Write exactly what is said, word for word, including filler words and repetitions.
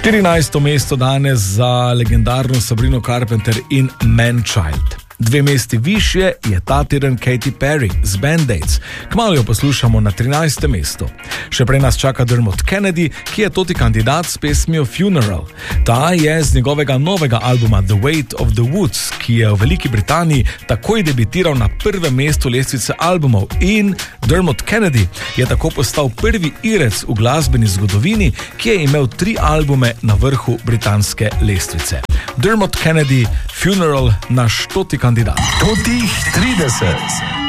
štirinajsto mesto danes za legendarno Sabrino Carpenter in Man-Child. Dve mesti višje je ta teden Katy Perry z Band-Aids. Kmalu jo poslušamo na trinajstem mestu. Še prej nas čaka Dermot Kennedy, ki je toti kandidat s pesmijo Funeral. Ta je z njegovega novega albuma The Weight of the Woods, ki je v Veliki Britaniji takoj debitiral na prvem mestu lestvice albumov, in Dermot Kennedy je tako postal prvi Irec v glasbeni zgodovini, ki je imel tri albume na vrhu britanske lestvice. Dermot Kennedy, Funeral, naš toti kandidat. Totih trideset.